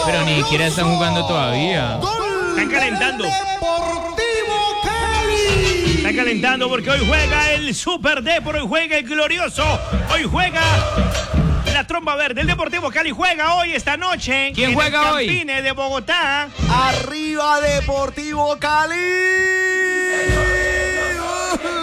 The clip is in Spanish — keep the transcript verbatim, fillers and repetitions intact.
Pero ni siquiera están jugando todavía. Están calentando. Están calentando porque hoy juega el Super Depor, hoy juega el glorioso, hoy juega la Tromba Verde. El Deportivo Cali juega hoy, esta noche. ¿Quién en juega el hoy? Campine de Bogotá. ¡Arriba Deportivo Cali!